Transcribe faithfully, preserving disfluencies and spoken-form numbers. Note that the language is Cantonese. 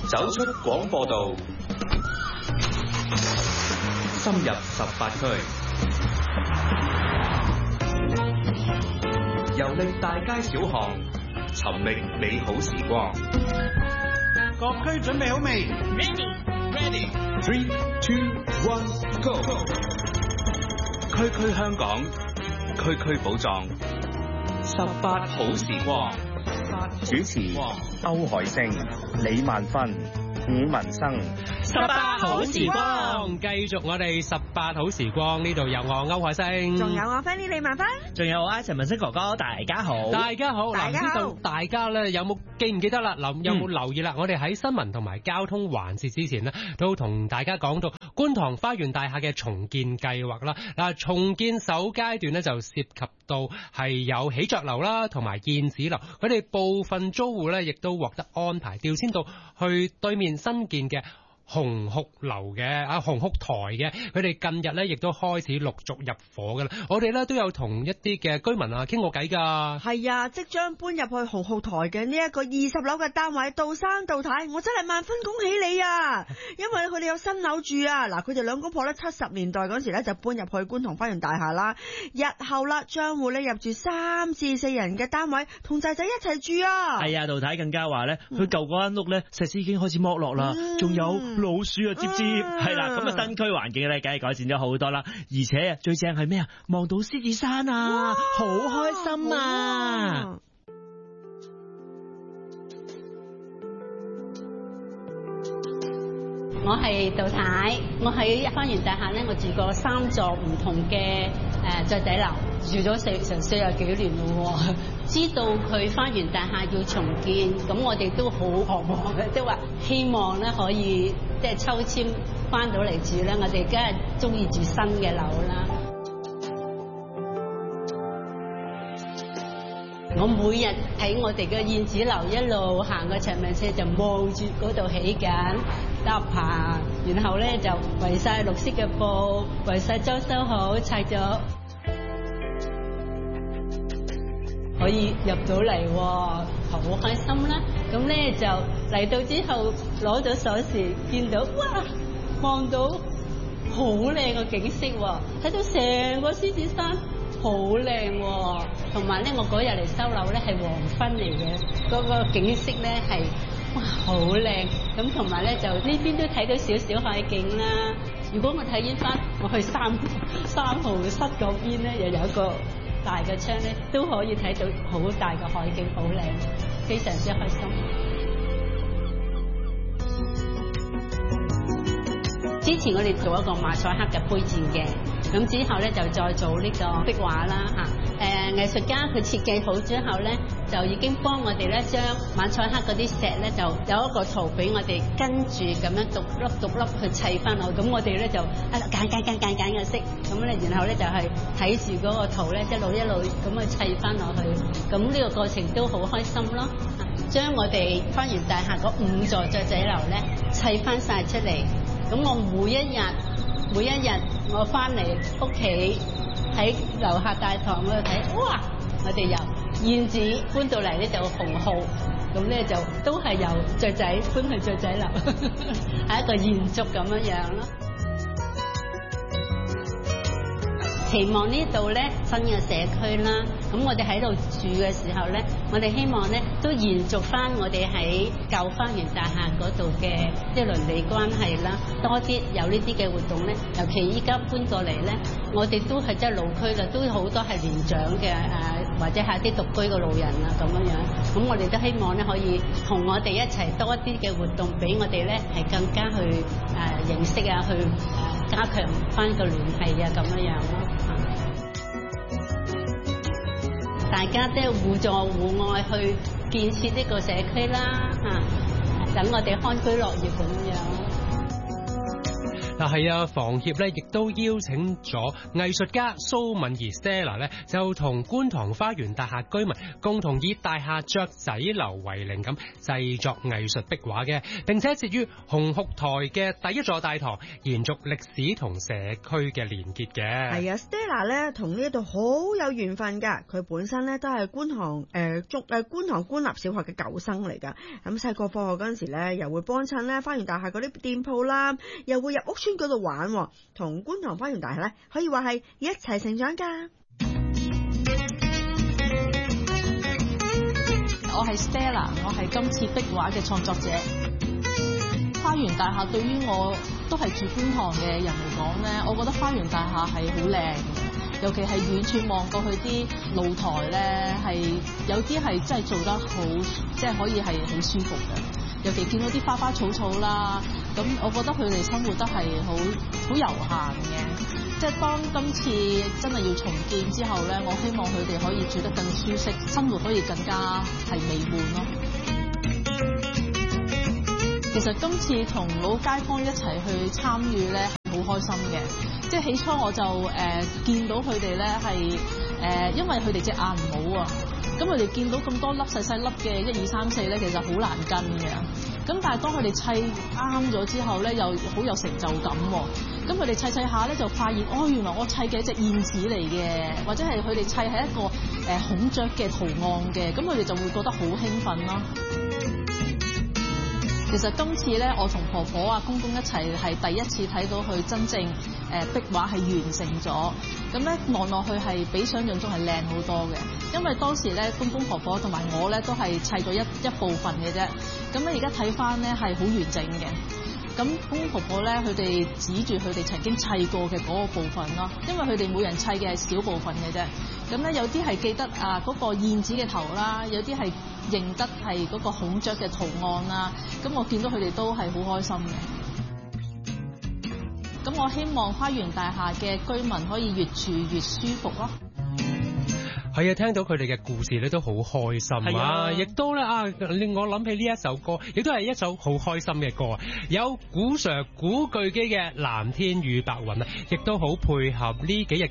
走出廣播道，深入十八區，遊歷大街小巷，尋覓美好時光。 各區準備好未 ？Ready, ready. Three, two, one, go. 區區香港，區區寶藏，十八好時光。 主持歐海星、李萬芬、伍文生。 十八好時光，繼續我哋十八好時光，呢度有我歐海星， 仲有我 Fanny 李萬芬， 仲有我陳文星哥哥。大家好， 大家好。 大家好。 唔知道大家咧有冇記唔記得啦？留有冇留意啦？嗯、我哋喺新聞同埋交通環節之前呢，都同大家講到觀塘花園大廈嘅重建計劃啦。嗱，重建首階段呢，就涉及到係有喜鵲樓啦，同埋燕子樓，佢哋部分租戶咧亦都獲得安排調遷到去對面新建嘅紅鶴樓嘅啊紅鶴台嘅，佢哋近日咧亦都開始陸續入伙噶啦。我哋咧都有同一啲嘅居民啊傾過偈噶。 係啊，即將搬入去紅鶴台嘅呢一個二十樓嘅單位，杜生杜太，我真係萬分恭喜你啊！因為佢哋有新樓住啊。嗱，佢哋兩公婆咧七十年代嗰時咧就搬入去觀塘花園大廈啦，日後啦將會咧入住三至四人嘅單位，同仔仔一齊住啊。 係啊，杜太更加話咧，佢舊嗰間屋咧石屎已經開始剝落啦，仲、嗯、有老鼠啊，接接係啦，咁啊新區環境咧，梗係改善咗好多啦。而且啊，最正係咩啊？望到獅子山啊，好開心啊！ 我係杜太，我喺花園大廈咧，我住過三座唔同嘅誒雀仔樓，住咗四成四十幾年咯。知道佢花園大廈要重建，咁我哋都好渴望嘅，即係話希望咧可以即係抽籤翻到嚟住咧，我哋梗係中意住新嘅樓啦。我每日喺我哋嘅燕子樓一路行個長命車，就望住嗰度起緊搭棚，然後咧就圍晒綠色嘅布，圍晒裝修好砌咗，可以入到嚟，好開心啦！咁咧就嚟到之後攞咗鎖匙，見到哇，望到好靚嘅景色喎，睇到成個獅子山。好靚喎，同埋咧，我嗰日嚟收樓咧係黃昏嚟嘅，嗰、那個景色咧係哇好靚，咁同埋咧就呢邊都睇到少少海景啦。如果我睇煙花，我去三三號室嗰邊咧，又有一個大嘅窗咧，都可以睇到好大嘅海景，好靚，非常之開心。之前我哋做一個馬賽克嘅杯墊嘅。咁之後咧就再做呢個壁畫啦嚇，誒藝術家佢設計好之後咧，就已經幫我哋咧將馬賽克嗰啲石咧就有一個圖俾我哋跟住咁樣逐粒逐粒去砌翻落，咁我哋咧就啊揀揀揀揀揀嘅色，咁咧然後咧就係睇住嗰個圖咧一路一路咁去砌翻落去，咁呢個過程都好開心咯。將我哋花園大廈嗰五座雀仔樓咧砌翻晒出嚟，咁我每一日。每一日我翻嚟屋企喺樓下大堂嗰度睇，哇！我哋由燕子搬到嚟呢就紅鶴，咁咧就都係由雀仔搬去雀仔樓，係一個延續咁樣樣咯。期望呢度咧新嘅社區啦，咁我哋喺度住嘅時候咧，我哋希望咧都延續翻我哋喺舊花園大廈嗰度嘅即係鄰里關係啦，多啲有呢啲嘅活動咧。尤其依家搬過嚟咧，我哋都係即係老區啦，都好多係年長嘅誒，或者係啲獨居嘅老人啊咁樣樣。咁我哋都希望咧可以同我哋一齊多一啲嘅活動，俾我哋咧係更加去誒、呃、認識啊，去誒、呃、加強翻個聯繫啊咁樣樣咯。大家都係互助互愛去建設呢個社區啦，嚇、啊，等我哋安居樂業咁樣。 嗱係啊，房協咧亦都邀請咗藝術家蘇敏儀 Stella 咧，就同觀塘花園大廈居民共同以大廈雀仔樓為靈感製作藝術壁畫嘅，並且設於紅磡台嘅第一座大堂，延續歷史同社區嘅連結嘅。 係啊 ，Stella 咧同呢度好有緣分㗎，佢本身咧都係觀塘誒中誒觀塘官立小學嘅舊生嚟㗎。咁細個放學嗰陣時咧，又會幫襯咧花園大廈嗰啲店鋪啦，又會入屋村嗰度玩，同觀塘花園大廈咧可以話係一齊成長㗎。 我係 Stella， 我係今次壁畫嘅創作者。花園大廈對於我都係住觀塘嘅人嚟講咧，我覺得花園大廈係好靚嘅，尤其係遠處望過去啲露台咧，係有啲係真係做得好，即係可以係好舒服嘅。尤其見到啲花花草草啦，咁我覺得佢哋生活得係好好悠閒嘅。即係當今次真係要重建之後咧，我希望佢哋可以住得更舒適，生活可以更加係美滿咯。其實今次同老街坊一齊去參與咧，好開心嘅。即係起初我就誒、呃、見到佢哋咧係誒，因為佢哋隻眼唔好啊，咁佢哋見到咁多粒細細粒嘅一二三四咧，其實好難跟嘅。咁但係當佢哋砌啱咗之後咧，又好有成就感喎。咁佢哋砌砌下咧，就發現哦，原來我砌嘅一隻燕子嚟嘅，或者係佢哋砌係一個誒、呃、孔雀嘅圖案嘅，咁佢哋就會覺得好興奮啦。其實今次咧，我同婆婆啊、公公一齊係第一次睇到佢真正誒、呃、壁畫係完成咗，咁咧望落去係比想象中係靚好多嘅。因為當時咧，公公婆婆同埋我咧都係砌咗一一部分嘅啫，咁咧而家睇翻咧係好完整嘅。咁公公婆婆咧，佢哋指住佢哋曾經砌過嘅嗰個部分咯，因為佢哋每人砌嘅係小部分嘅啫。咁咧有啲係記得啊嗰個燕子嘅頭啦，有啲係認得係嗰個孔雀嘅圖案啦。咁我見到佢哋都係好開心嘅。咁我希望花園大廈嘅居民可以越住越舒服咯。 係啊，聽到佢哋嘅故事咧都好開心啊！亦都咧啊，令我諗起呢一首歌，亦都係一首好開心嘅歌。有古 Sir 古巨基嘅《藍天與白雲》啊，亦都好配合呢幾日